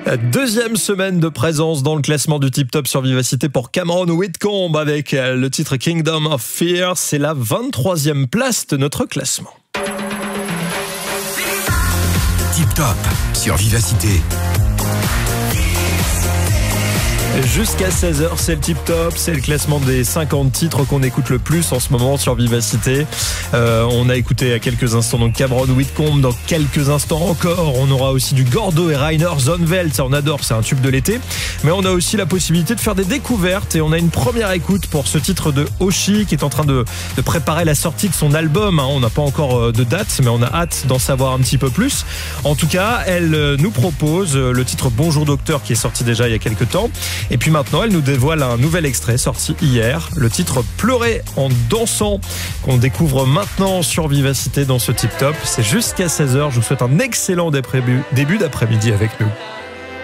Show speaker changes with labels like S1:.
S1: Deuxième semaine de présence dans le classement du Tip Top sur Vivacité pour Cameron Whitcomb avec le titre Kingdom of Fear. C'est la 23e place de notre classement.
S2: Tip Top sur Vivacité.
S1: Jusqu'à 16h, c'est le Tip Top, c'est le classement des 50 titres qu'on écoute le plus en ce moment sur Vivacité. On a écouté il y a quelques instants donc Cameron Whitcomb, dans quelques instants encore on aura aussi du Gordo et Rainer Zonveld, ça on adore, c'est un tube de l'été. Mais on a aussi la possibilité de faire des découvertes et on a une première écoute pour ce titre de Oshi qui est en train de préparer la sortie de son album. On n'a pas encore de date mais on a hâte d'en savoir un petit peu plus. En tout cas, elle nous propose le titre Bonjour Docteur qui est sorti déjà il y a quelques temps. Et puis maintenant, elle nous dévoile un nouvel extrait sorti hier, le titre Pleurer en dansant, qu'on découvre maintenant sur Vivacité dans ce Tip Top. C'est jusqu'à 16h. Je vous souhaite un excellent début d'après-midi avec nous.